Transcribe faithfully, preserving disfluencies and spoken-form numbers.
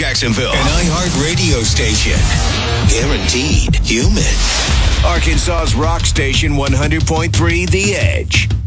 Jacksonville. An iHeart radio station. Guaranteed human. Arkansas's rock station one hundred point three The Edge.